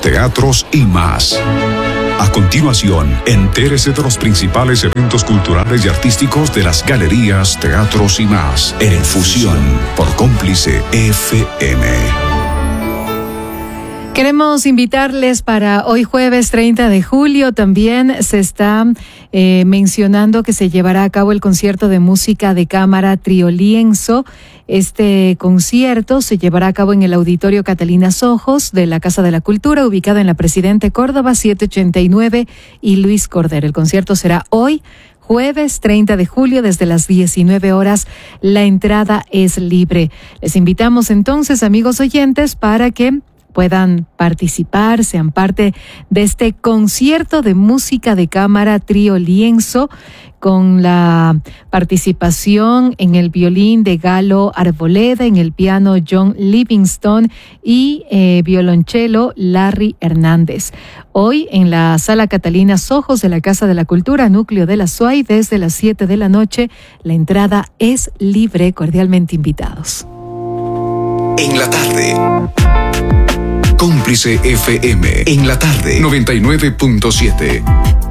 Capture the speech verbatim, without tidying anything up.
teatros y más. A continuación, entérese de los principales eventos culturales y artísticos de las galerías, teatros y más en Fusión por Cómplice F M. Queremos invitarles para hoy jueves treinta de julio. También se está eh, mencionando que se llevará a cabo el concierto de música de cámara Trío Lienzo. Este concierto se llevará a cabo en el Auditorio Catalina Sojos de la Casa de la Cultura, ubicada en la Presidente Córdoba setecientos ochenta y nueve y Luis Cordero. El concierto será hoy, jueves treinta de julio, desde las diecinueve horas. La entrada es libre. Les invitamos entonces, amigos oyentes, para que puedan participar, sean parte de este concierto de música de cámara Trío Lienzo, con la participación en el violín de Galo Arboleda, en el piano John Livingston y eh, violonchelo Larry Hernández. Hoy en la Sala Catalina Sojos de la Casa de la Cultura, Núcleo de la S U A Y, desde las siete de la noche. La entrada es libre, cordialmente invitados. En la tarde. Cómplice F M, en la tarde, noventa y nueve punto siete.